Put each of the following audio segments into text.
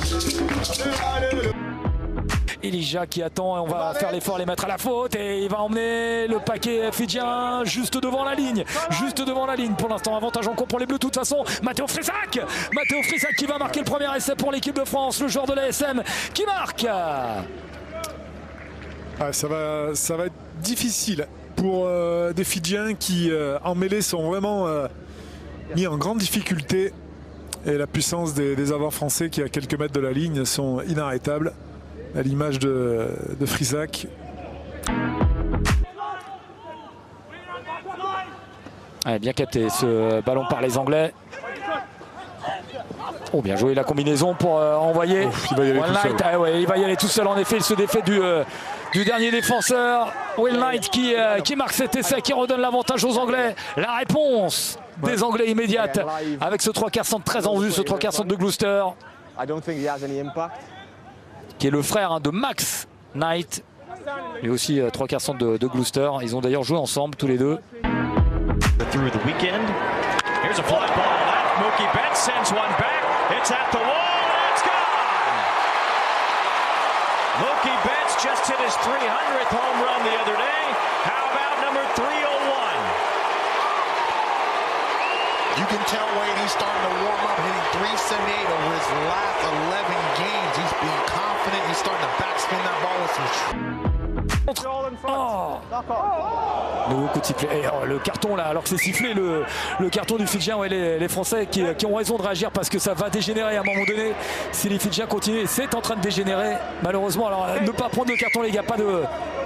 Elijah qui attend et on va faire l'effort, les mettre à la faute et il va emmener le paquet fidjien juste devant la ligne. Juste devant la ligne pour l'instant, avantage en cours pour les Bleus de toute façon. Matteo Frisac qui va marquer le premier essai pour l'équipe de France, le joueur de l'ASM qui marque. Ah, ça va être difficile pour des Fidjiens qui en mêlée sont vraiment mis en grande difficulté et la puissance des avants français qui à quelques mètres de la ligne sont inarrêtables. À l'image de Frisac. Allez, bien capté ce ballon par les Anglais. Oh, bien joué la combinaison pour envoyer. Il va y aller tout seul. Ah ouais, il va y aller tout seul en effet. Il se défait du dernier défenseur. Will Knight qui marque cet essai, qui redonne l'avantage aux Anglais. La réponse des Anglais immédiate avec ce 3/4 centre très en vue, ce 3/4 centre de Gloucester. Qui est le frère de Max Knight. Lui aussi 3/4 centre de Gloucester. Ils ont d'ailleurs joué ensemble tous les deux. Through the weekend. Here's a fly ball left. Mookie Betts sends one back. It's at the wall and it's gone. Mookie Betts just hit his 300th home run the other day. How about number 301? You can tell Wade he's starting to warm up, hitting 378 over his last 11 games. He's being confident. He's starting to backspin that ball with some. Nouveau coup de sifflet. Et le carton là, alors que c'est sifflé, le carton du Fidjien, ouais, les Français qui ont raison de réagir parce que ça va dégénérer à un moment donné. Si les Fidjiens continuent, c'est en train de dégénérer malheureusement. Alors ne pas prendre de carton les gars, pas de...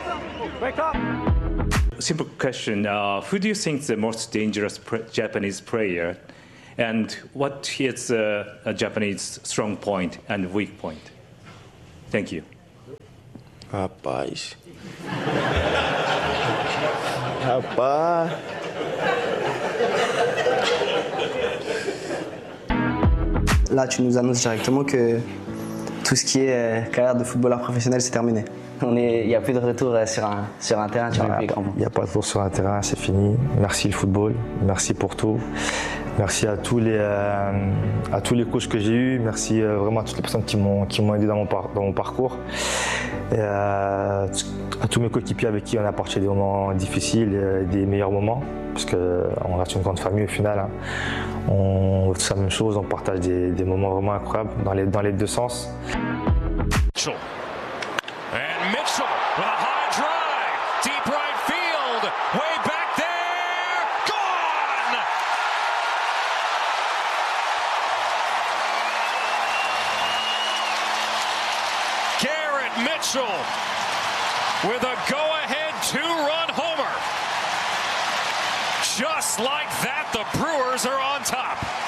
Simple question. Who do you think is the most dangerous Japanese player? And what is a Japanese strong point and weak point? Thank you. Rapaz. Rapaz. Là, tu nous annonces directement que tout ce qui est carrière de footballeur professionnel, c'est terminé. Il n'y a plus de retour sur un terrain. Il n'y a pas de retour sur un terrain, c'est fini. Merci le football, merci pour tout. Merci à tous les coachs que j'ai eus. Merci vraiment à toutes les personnes qui m'ont aidé dans mon parcours. Et à tous mes coéquipiers avec qui on a partagé des moments difficiles et des meilleurs moments. Parce qu'on reste une grande famille au final. Hein. On fait la même chose, on partage des moments vraiment incroyables dans les deux sens. Mitchell. And Mitchell with a high drive. Deep right field. Way back there. Gone! Garrett Mitchell with a go-ahead two-run homer. Just like that, the Brewers are on top.